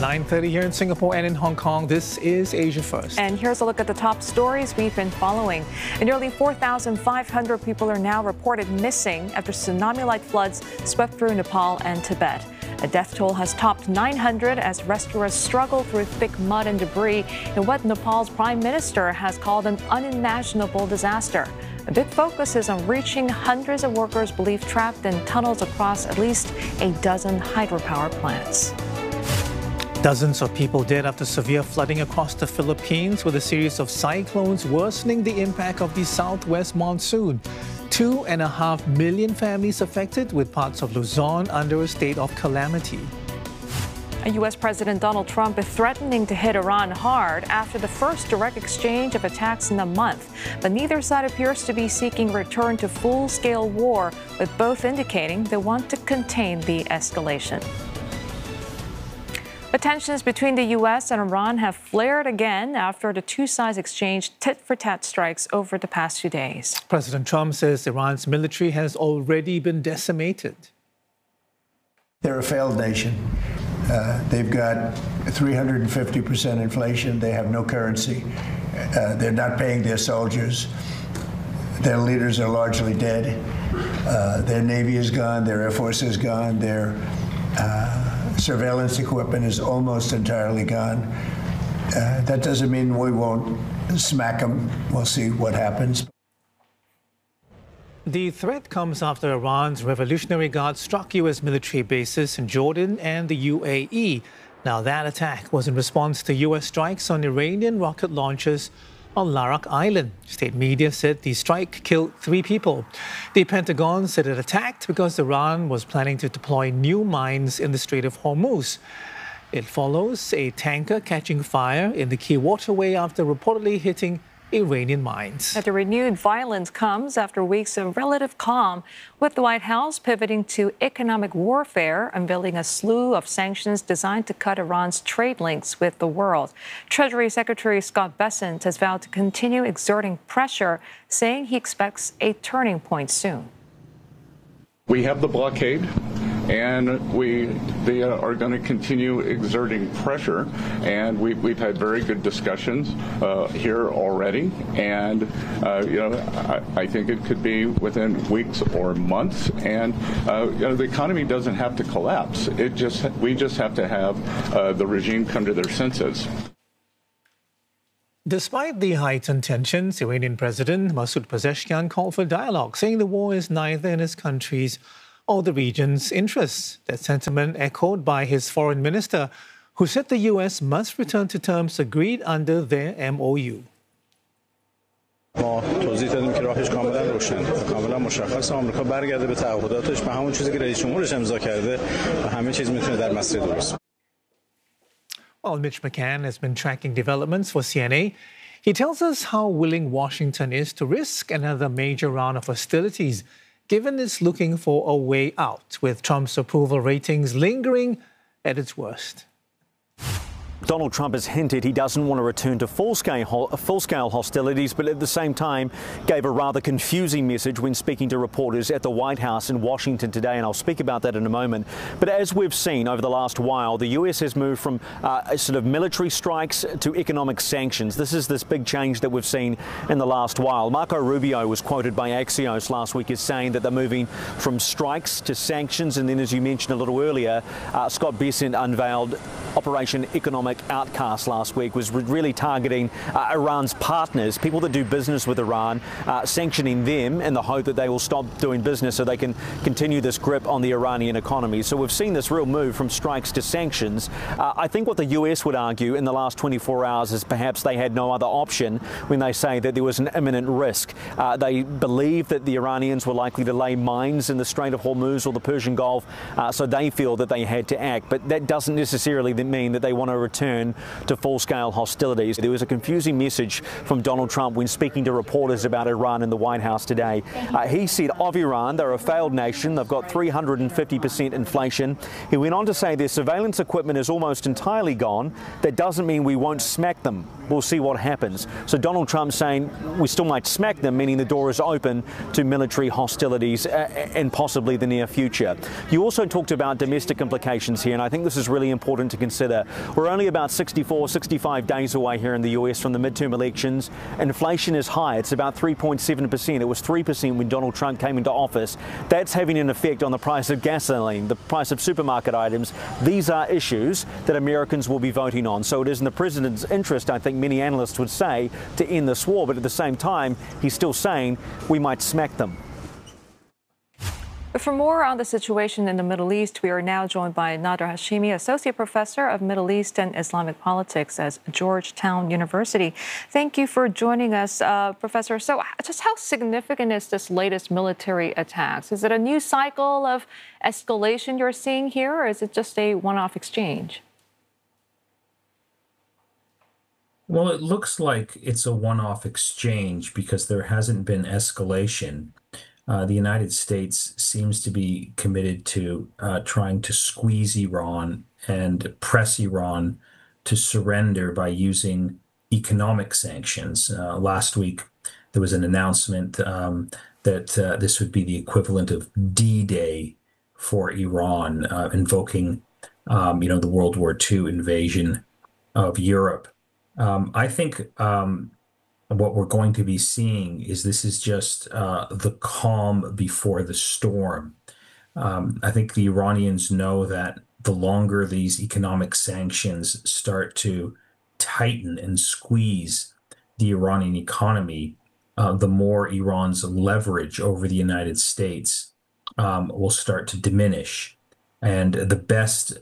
9:30 here in Singapore and in Hong Kong. This is Asia First. And here's a look at the top stories we've been following. Nearly 4,500 people are now reported missing after tsunami-like floods swept through Nepal and Tibet. A death toll has topped 900 as rescuers struggle through thick mud and debris in what Nepal's prime minister has called an unimaginable disaster. A big focus is on reaching hundreds of workers believed trapped in tunnels across at least a dozen hydropower plants. Dozens of people dead after severe flooding across the Philippines, with a series of cyclones worsening the impact of the southwest monsoon. 2.5 million families affected, with parts of Luzon under a state of calamity. U.S. President Donald Trump is threatening to hit Iran hard after the first direct exchange of attacks in a month. But neither side appears to be seeking return to full-scale war, with both indicating they want to contain the escalation. But tensions between the U.S. and Iran have flared again after the two sides exchanged tit-for-tat strikes over the past few days. President Trump says Iran's military has already been decimated. They're a failed nation. They've got 350% inflation. They have no currency. They're not paying their soldiers. Their leaders are largely dead. Their Navy is gone. Their Air Force is gone. Their surveillance equipment is almost entirely gone. That doesn't mean we won't smack them. We'll see what happens. The threat comes after Iran's Revolutionary Guard struck U.S. military bases in Jordan and the UAE. Now, that attack was in response to U.S. strikes on Iranian rocket launchers on Larak Island. State media said the strike killed 3 people. The Pentagon said it attacked because Iran was planning to deploy new mines in the Strait of Hormuz. It follows a tanker catching fire in the key waterway after reportedly hitting Iranian mines. The renewed violence comes after weeks of relative calm, with the White House pivoting to economic warfare, unveiling a slew of sanctions designed to cut Iran's trade links with the world. Treasury Secretary Scott Bessent has vowed to continue exerting pressure, saying he expects a turning point soon. We have the blockade, and they are going to continue exerting pressure, and we've had very good discussions here already, and I think it could be within weeks or months, and the economy doesn't have to collapse. We just have to have the regime come to their senses. Despite the heightened tensions, Iranian President Masoud Pezeshkian called for dialogue, saying the war is neither in his country's or the region's interests. That sentiment echoed by his foreign minister, who said the U.S. must return to terms agreed under their MOU. ما توضیح دادیم که راهش کاملا روشن، کاملا مشخص. آمریکا برگرده به تعهداتش، به همون چیزی که رئیس جمهورش امضا کرده و همه چیز میتونه در مسیر درست. While Mitch McCann has been tracking developments for CNA, he tells us how willing Washington is to risk another major round of hostilities, given it's looking for a way out, with Trump's approval ratings lingering at its worst. Donald Trump has hinted he doesn't want to return to full-scale hostilities, but at the same time gave a rather confusing message when speaking to reporters at the White House in Washington today, and I'll speak about that in a moment. But as we've seen over the last while, the US has moved from sort of military strikes to economic sanctions. This is this big change that we've seen in the last while. Marco Rubio was quoted by Axios last week as saying that they're moving from strikes to sanctions, and then, as you mentioned a little earlier, Scott Bessent unveiled Operation Economic Outcast last week, was really targeting Iran's partners, people that do business with Iran, sanctioning them in the hope that they will stop doing business so they can continue this grip on the Iranian economy. So we've seen this real move from strikes to sanctions. I think what the US would argue in the last 24 hours is perhaps they had no other option when they say that there was an imminent risk. They believe that the Iranians were likely to lay mines in the Strait of Hormuz or the Persian Gulf, so they feel that they had to act. But that doesn't necessarily mean that they want to return to full-scale hostilities. There was a confusing message from Donald Trump when speaking to reporters about Iran in the White House today. He said of Iran, they're a failed nation. They've got 350% inflation. He went on to say their surveillance equipment is almost entirely gone. That doesn't mean we won't smack them. we'll see what happens. So Donald Trump saying we still might smack them, meaning the door is open to military hostilities in possibly the near future. You also talked about domestic implications here, and I think this is really important to consider. We're only about 65 days away here in the US from the midterm elections. Inflation is high. It's about 3.7%. It was 3% when Donald Trump came into office. That's having an effect on the price of gasoline, the price of supermarket items. These are issues that Americans will be voting on. So it is in the president's interest, I think many analysts would say, to end this war. But at the same time, he's still saying we might smack them. But for more on the situation in the Middle East, we are now joined by Nader Hashimi, Associate Professor of Middle East and Islamic Politics at Georgetown University. Thank you for joining us, Professor. So just how significant is this latest military attacks? Is it a new cycle of escalation you're seeing here, or is it just a one-off exchange? Well, it looks like it's a one-off exchange because there hasn't been escalation. The United States seems to be committed to trying to squeeze Iran and press Iran to surrender by using economic sanctions. Last week, there was an announcement that this would be the equivalent of D-Day for Iran, invoking, the World War II invasion of Europe. I think what we're going to be seeing is this is just the calm before the storm. I think the Iranians know that the longer these economic sanctions start to tighten and squeeze the Iranian economy, the more Iran's leverage over the United States will start to diminish. And the best,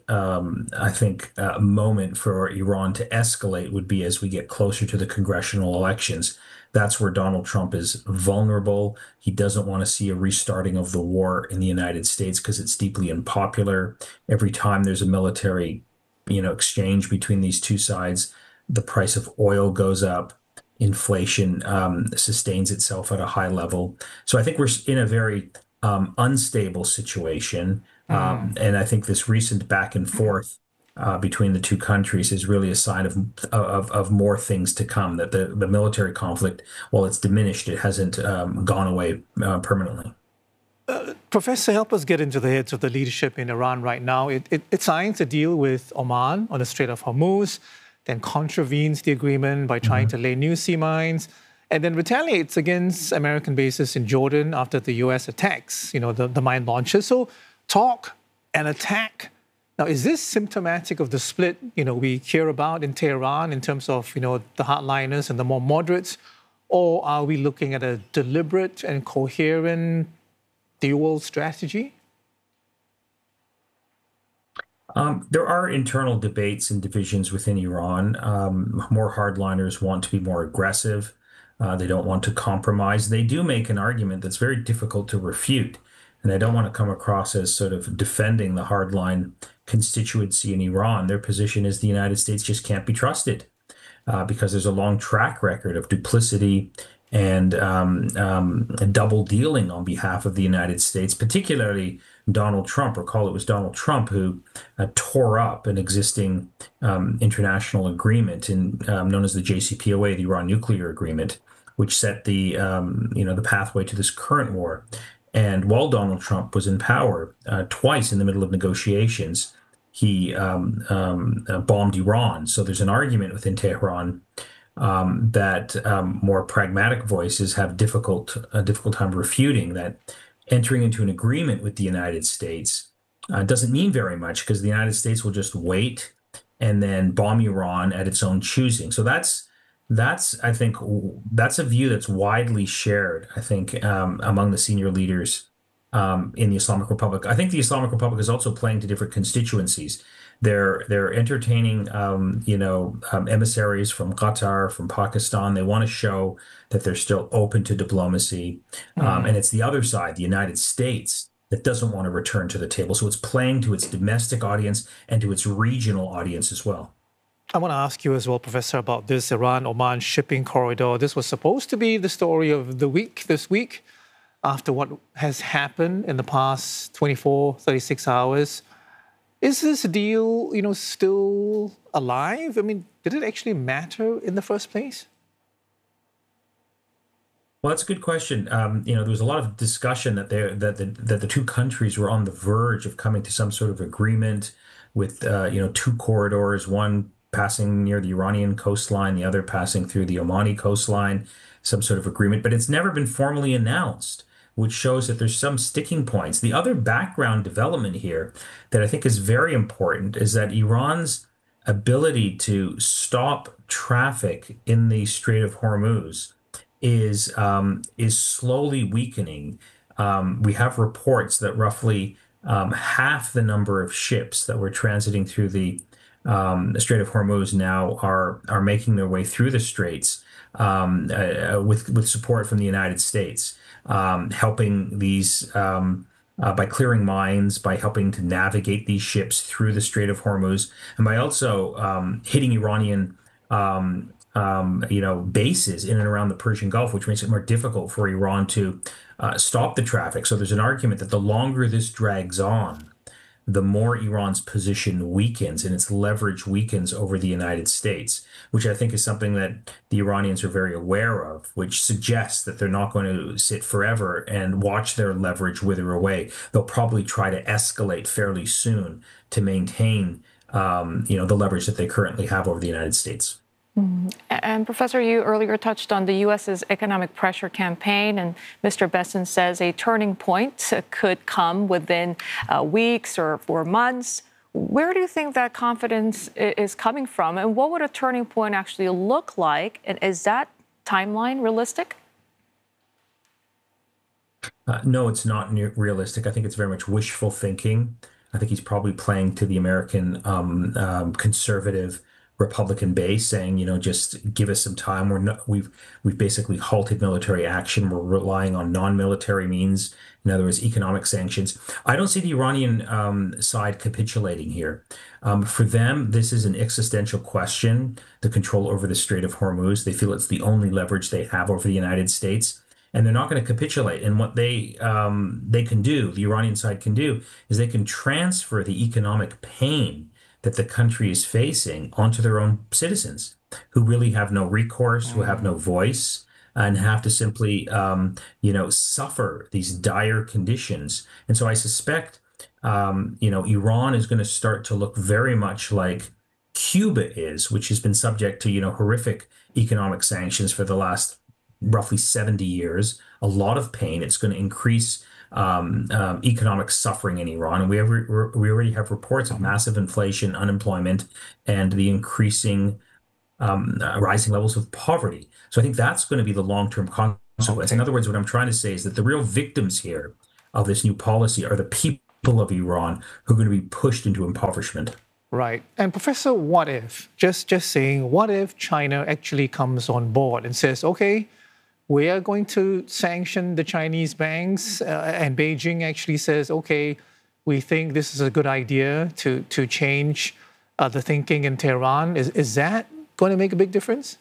moment for Iran to escalate would be as we get closer to the congressional elections. That's where Donald Trump is vulnerable. He doesn't want to see a restarting of the war in the United States because it's deeply unpopular. Every time there's a military, exchange between these two sides, the price of oil goes up. Inflation sustains itself at a high level. So I think we're in a very unstable situation. And I think this recent back and forth between the two countries is really a sign of more things to come, that the military conflict, while it's diminished, it hasn't gone away permanently. Professor, help us get into the heads of the leadership in Iran right now. It signs a deal with Oman on the Strait of Hormuz, then contravenes the agreement by trying to lay new sea mines, and then retaliates against American bases in Jordan after the U.S. attacks, the mine launches. So talk and attack. Now, is this symptomatic of the split, we hear about in Tehran in terms of, the hardliners and the more moderates? Or are we looking at a deliberate and coherent dual strategy? There are internal debates and divisions within Iran. More hardliners want to be more aggressive. They don't want to compromise. They do make an argument that's very difficult to refute. And I don't want to come across as sort of defending the hardline constituency in Iran. Their position is the United States just can't be trusted because there's a long track record of duplicity and double dealing on behalf of the United States, particularly Donald Trump. Recall it was Donald Trump who tore up an existing international agreement known as the JCPOA, the Iran Nuclear Agreement, which set the pathway to this current war. And while Donald Trump was in power, twice in the middle of negotiations, he bombed Iran. So there's an argument within Tehran that more pragmatic voices have a difficult time refuting that entering into an agreement with the United States doesn't mean very much because the United States will just wait and then bomb Iran at its own choosing. So that's I think that's a view that's widely shared, I think, among the senior leaders in the Islamic Republic. I think the Islamic Republic is also playing to different constituencies. They're entertaining, emissaries from Qatar, from Pakistan. They want to show that they're still open to diplomacy. And it's the other side, the United States, that doesn't want to return to the table. So it's playing to its domestic audience and to its regional audience as well. I want to ask you as well, Professor, about this Iran-Oman shipping corridor. This was supposed to be the story of the week this week after what has happened in the past 24, 36 hours. Is this deal, still alive? I mean, did it actually matter in the first place? Well, that's a good question. There was a lot of discussion that the two countries were on the verge of coming to some sort of agreement with two corridors, one passing near the Iranian coastline, the other passing through the Omani coastline, some sort of agreement. But it's never been formally announced, which shows that there's some sticking points. The other background development here that I think is very important is that Iran's ability to stop traffic in the Strait of Hormuz is slowly weakening. We have reports that roughly half the number of ships that were transiting through the Strait of Hormuz now are making their way through the straits with support from the United States, helping these by clearing mines, by helping to navigate these ships through the Strait of Hormuz, and by also hitting Iranian bases in and around the Persian Gulf, which makes it more difficult for Iran to stop the traffic. So there's an argument that the longer this drags on, the more Iran's position weakens and its leverage weakens over the United States, which I think is something that the Iranians are very aware of, which suggests that they're not going to sit forever and watch their leverage wither away. They'll probably try to escalate fairly soon to maintain, the leverage that they currently have over the United States. And Professor, you earlier touched on the U.S.'s economic pressure campaign, and Mr. Bessent says a turning point could come within weeks or months. Where do you think that confidence is coming from, and what would a turning point actually look like? And is that timeline realistic? No, it's not realistic. I think it's very much wishful thinking. I think he's probably playing to the American conservative Republican base, saying, just give us some time. We've basically halted military action. We're relying on non-military means, in other words, economic sanctions. I don't see the Iranian side capitulating here. For them, this is an existential question, the control over the Strait of Hormuz. They feel it's the only leverage they have over the United States, and they're not going to capitulate. And what they can do, the Iranian side can do, is they can transfer the economic pain that the country is facing onto their own citizens, who really have no recourse, who have no voice, and have to simply, suffer these dire conditions. And so I suspect, Iran is going to start to look very much like Cuba is, which has been subject to, horrific economic sanctions for the last roughly 70 years, a lot of pain. It's going to increase economic suffering in Iran. And we already have reports of massive inflation, unemployment, and the increasing rising levels of poverty. So I think that's going to be the long-term consequence. In other words, what I'm trying to say is that the real victims here of this new policy are the people of Iran who are going to be pushed into impoverishment. Right. And Professor, what if, just saying, what if China actually comes on board and says, okay, we are going to sanction the Chinese banks, and Beijing actually says, okay, we think this is a good idea to change the thinking in Tehran. Is that going to make a big difference?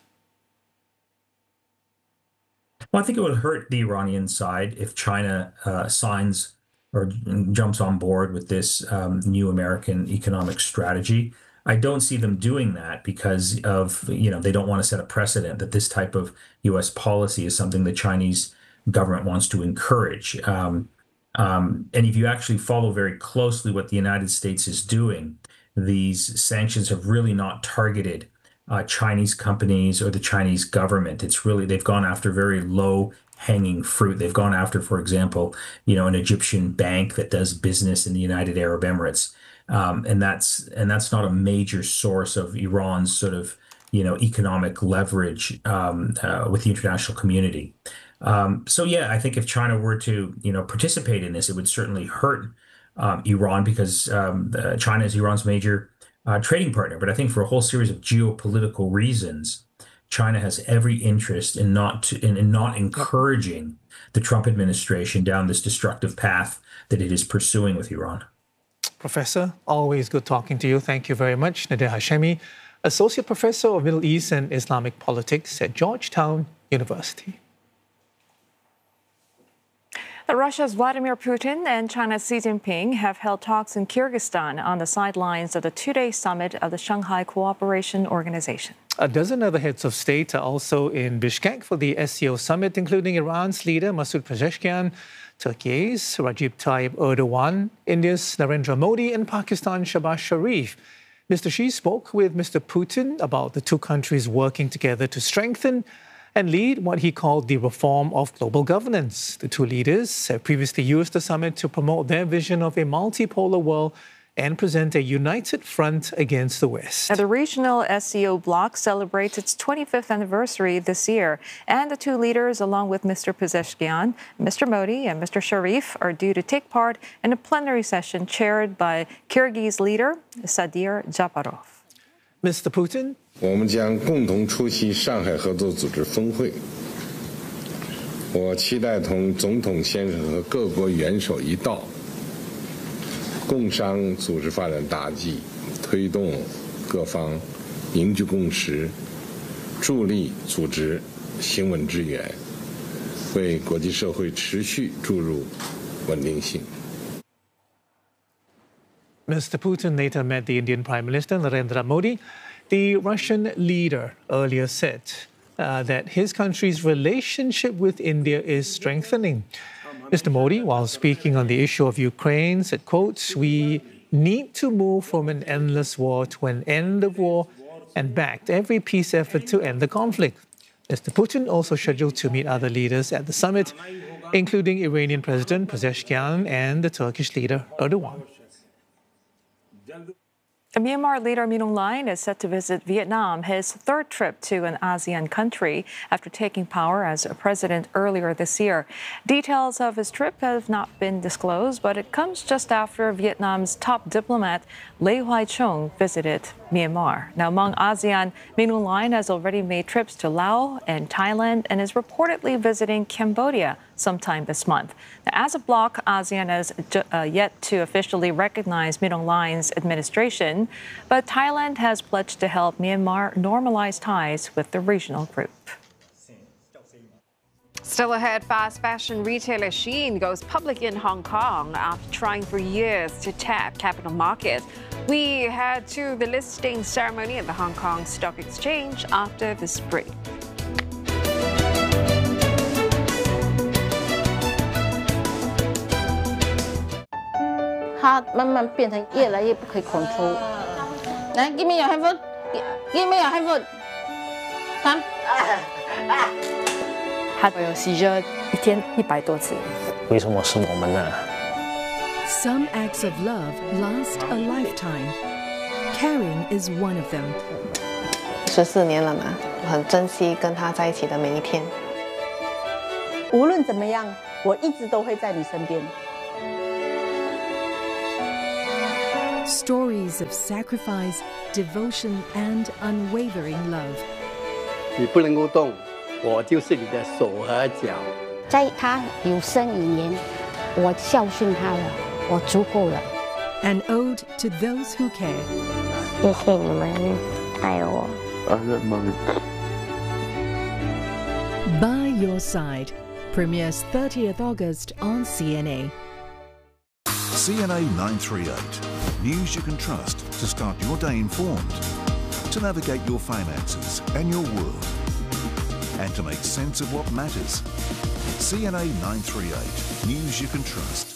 Well, I think it would hurt the Iranian side if China signs or jumps on board with this new American economic strategy. I don't see them doing that because of, they don't want to set a precedent that this type of U.S. policy is something the Chinese government wants to encourage. And if you actually follow very closely what the United States is doing, these sanctions have really not targeted Chinese companies or the Chinese government. It's really, they've gone after very low hanging fruit. They've gone after, for example, an Egyptian bank that does business in the United Arab Emirates. And that's not a major source of Iran's sort of, economic leverage with the international community. So yeah, I think if China were to, participate in this, it would certainly hurt Iran because China is Iran's major trading partner. But I think for a whole series of geopolitical reasons, China has every interest in not encouraging the Trump administration down this destructive path that it is pursuing with Iran. Professor, always good talking to you. Thank you very much. Nader Hashemi, Associate Professor of Middle East and Islamic Politics at Georgetown University. Russia's Vladimir Putin and China's Xi Jinping have held talks in Kyrgyzstan on the sidelines of the two-day summit of the Shanghai Cooperation Organization. A dozen other heads of state are also in Bishkek for the SCO summit, including Iran's leader Masoud Pezeshkian, Turkey's Recep Tayyip Erdogan, India's Narendra Modi, and Pakistan's Shehbaz Sharif. Mr. Xi spoke with Mr. Putin about the two countries working together to strengthen and lead what he called the reform of global governance. The two leaders have previously used the summit to promote their vision of a multipolar world and present a united front against the West. Now, the regional SCO bloc celebrates its 25th anniversary this year, and the two leaders, along with Mr. Pezeshkian, Mr. Modi, and Mr. Sharif, are due to take part in a plenary session chaired by Kyrgyz leader Sadir Japarov. Mr. Putin. 我们将共同出席上海合作组织峰会。我期待同总统先生和各国元首一道，共商组织发展大计，推动各方凝聚共识，助力组织行稳致远，为国际社会持续注入稳定性。 Mr. Putin later met the Indian Prime Minister Narendra Modi. The Russian leader earlier said that his country's relationship with India is strengthening. Mr. Modi, while speaking on the issue of Ukraine, said, quote, "We need to move from an endless war to an end of war," and backed every peace effort to end the conflict. Mr. Putin also scheduled to meet other leaders at the summit, including Iranian President Pezeshkian and the Turkish leader Erdogan. Myanmar leader Min Aung Hlaing is set to visit Vietnam, his third trip to an ASEAN country after taking power as president earlier this year. Details of his trip have not been disclosed, but it comes just after Vietnam's top diplomat Lê Hoài Trung visited Myanmar. Now, among ASEAN, Min Aung Hlaing has already made trips to Laos and Thailand and is reportedly visiting Cambodia sometime this month. Now, as a bloc, ASEAN has yet to officially recognize Min Aung Hlaing's administration, but Thailand has pledged to help Myanmar normalize ties with the regional group. Still ahead, fast fashion retailer Shein goes public in Hong Kong after trying for years to tap capital markets. We head to the listing ceremony at the Hong Kong Stock Exchange after this break. 它慢慢变成越来越不可以控制。来 ，Give me your hand food. Give me your hand food. Come. 他有洗热一天100多次。 为什么是我们呢？ Some acts of love last a lifetime. Caring is one of them. 14年了嘛，很珍惜跟他在一起的每一天。 无论怎么样，我一直都会在你身边。 Stories of sacrifice, devotion, and unwavering love. 你不能够动，我就是你的手和脚。 在他有生以年，我孝顺他了，我足够了。 An ode to those who care. 谢谢你们爱我。 By Your Side premieres 30th August on CNA. CNA 938. News you can trust to start your day informed, to navigate your finances and your world, and to make sense of what matters. CNA 938. News you can trust.